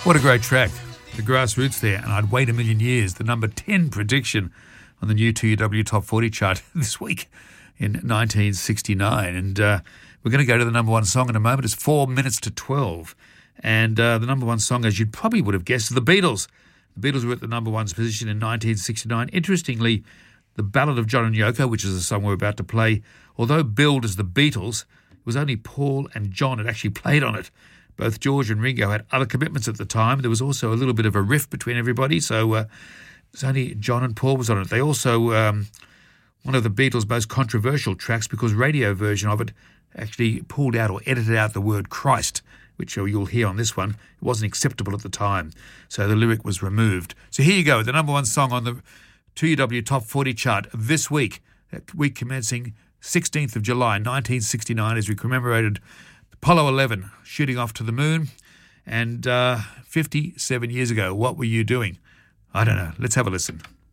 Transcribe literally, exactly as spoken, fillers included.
What a great track. The Grassroots there, and I'd wait a million years. The number ten prediction on the new two U W Top forty chart this week in nineteen sixty-nine. And uh, we're going to go to the number one song in a moment. It's four minutes to twelve. And uh, the number one song, as you probably would have guessed, is the Beatles. The Beatles were at the number one position in nineteen sixty-nine. Interestingly, the Ballad of John and Yoko, which is the song we're about to play, although billed as the Beatles, it was only Paul and John had actually played on it. Both George and Ringo had other commitments at the time. There was also a little bit of a rift between everybody, so uh, it was only John and Paul was on it. They also, um, one of the Beatles' most controversial tracks, because radio version of it actually pulled out or edited out the word Christ, which you'll hear on this one. It wasn't acceptable at the time, so the lyric was removed. So here you go, the number one song on the two U W Top forty chart this week, that week commencing sixteenth of July, nineteen sixty-nine, as we commemorated Apollo eleven shooting off to the moon. And uh, fifty-seven years ago, what were you doing? I don't know. Let's have a listen.